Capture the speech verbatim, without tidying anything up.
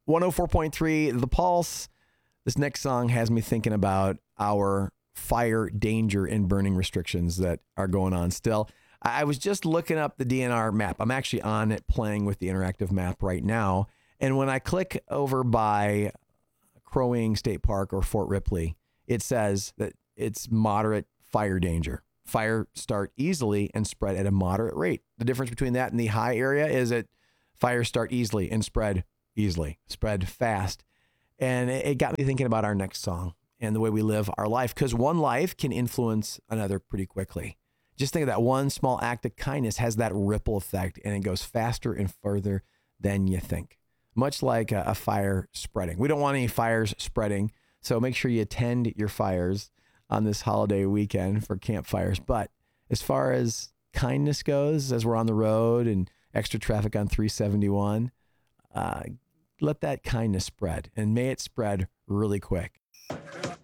one oh four point three The Pulse. This next song has me thinking about our fire danger and burning restrictions that are going on still. I was just looking up the D N R map. I'm actually on it playing with the interactive map right now. And when I click over by Crow Wing State Park or Fort Ripley, it says that it's moderate fire danger. Fire start easily and spread at a moderate rate. The difference between that and the high area is that fires start easily and spread easily, spread fast. And it got me thinking about our next song and the way we live our life, because one life can influence another pretty quickly. Just think of that one small act of kindness has that ripple effect, and it goes faster and further than you think, much like a, a fire spreading. We don't want any fires spreading, so make sure you attend your fires on this holiday weekend for campfires. But as far as kindness goes, as we're on the road and extra traffic on three seventy-one, uh, let that kindness spread, and may it spread really quick.